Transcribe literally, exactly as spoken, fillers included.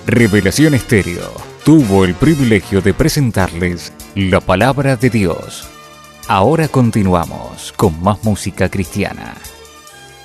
Revelación Estéreo tuvo el privilegio de presentarles la palabra de Dios. Ahora continuamos con más música cristiana.